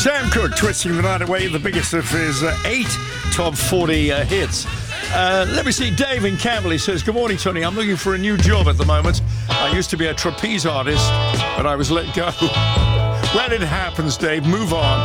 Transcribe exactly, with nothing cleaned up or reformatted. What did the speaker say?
Sam Cooke twisting the night away, the biggest of his uh, eight top forty uh, hits. Uh, let me see, Dave in Camberley says, good morning, Tony. I'm looking for a new job at the moment. I used to be a trapeze artist, but I was let go. When it happens, Dave, move on.